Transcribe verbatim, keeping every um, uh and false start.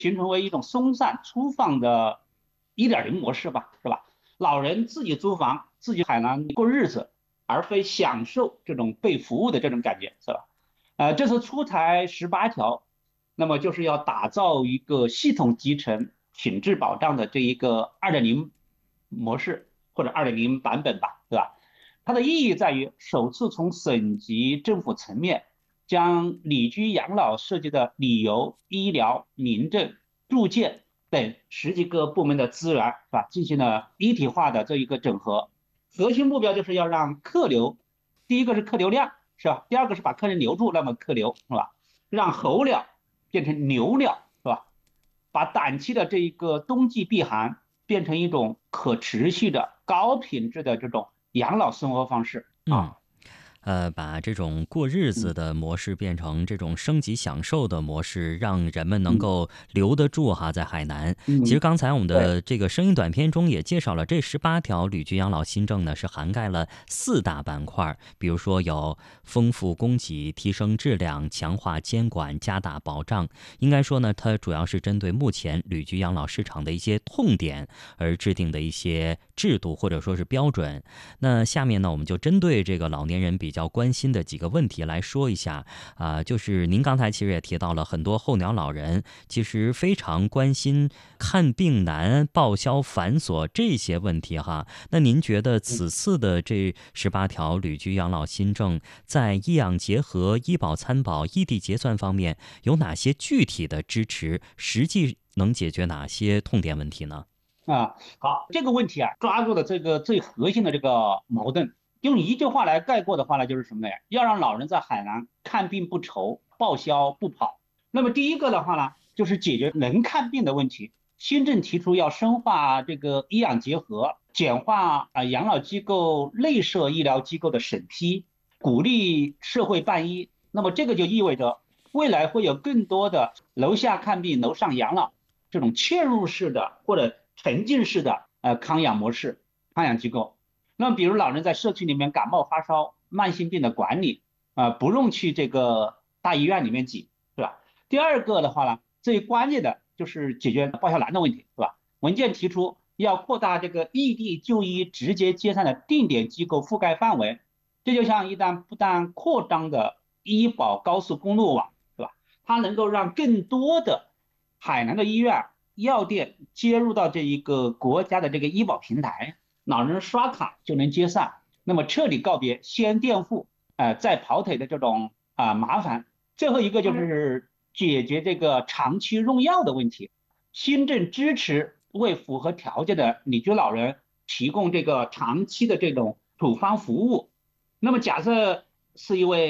形成为一种松散粗放的一点零模式吧，是吧？老人自己租房，自己海南过日子，而非享受这种被服务的这种感觉，是吧？呃，这次出台十八条，那么就是要打造一个系统集成品质保障的这一个二点零模式或者二点零版本吧，对吧？它的意义在于首次从省级政府层面将旅居养老涉及的旅游、医疗、民政、住建等十几个部门的资源，是吧，进行了一体化的这一个整合。核心目标就是要让客流，第一个是客流量，是吧？第二个是把客人留住，那么客流是吧？让候鸟变成留鸟，是吧？把短期的这一个冬季避寒变成一种可持续的高品质的这种养老生活方式嗯。 啊。 呃，把这种过日子嗯的模式变成这种升级享受的模式，让人们能嗯够留得住哈，在海南。其实嗯， 刚才我们对， 的这个声音短片中也介绍了，这十八条旅居养老新政呢，是涵盖了四大板块，比如说有丰富供给、提升质量、强化监管、加大保障。应该说呢，它主要是针对目前旅居养老市场的一些痛点而制定的一些制度或者说是标准。那下面呢，我们就针对这个老年人比较关心的几个问题来说一下啊、呃就是您刚才其实也提到了，很多候鸟老人其实非常关心看病难、报销繁琐这些问题哈。那您觉得嗯。 此次的这十八条旅居养老新政在医养结合、医保参保、异地结算方面有哪些具体的支持？实际能解决哪些痛点问题呢？ 啊，好，这个问题啊，抓住了这个最核心的这个矛盾。用一句话来概括的话呢，就是什么呢？要让老人在海南看病不愁，报销不跑。那么第一个的话呢，就是解决能看病的问题。新政提出要深化这个医养结合，简化啊养老机构内设医疗机构的审批，鼓励社会办医。那么这个就意味着未来会有更多的楼下看病、楼上养老这种嵌入式的或者沉浸式的呃康养模式、康养机构。那么比如老人在社区里面感冒发烧、慢性病的管理啊、呃不用去这个大医院里面挤，是吧？第二个的话呢，最关键的就是解决报销难的问题，是吧？文件提出要扩大这个异地就医直接接上的定点机构覆盖范围，这就像一旦不但扩张的医保高速公路网，是吧？它能够让更多的海南的医院、药店接入到这一个国家的这个医保平台，老人刷卡就能接上，那么彻底告别先垫付，呃，再跑腿的这种啊、呃麻烦。最后一个就是解决这个长期用药的问题，新政支持为符合条件的旅居老人提供这个长期的这种处方服务。那么假设是一位